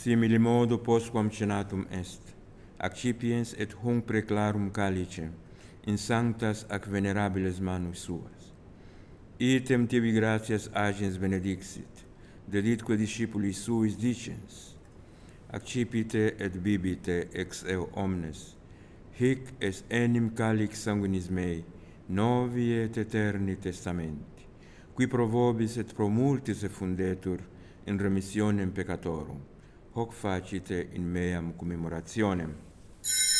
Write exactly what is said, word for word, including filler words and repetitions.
simili modo postquam cenatum est, accipiens et hunc preclarum calice, in sanctas ac venerabiles manus suas. Item tibi gratias agens benedixit, deditque discipulis suis dicens, accipite et bibite ex eo omnes, hic est enim calix sanguinis mei, novi et eterni testamenti, qui pro vobis et pro multis effundetur in remissionem peccatorum, hoc facite in meam commemorationem.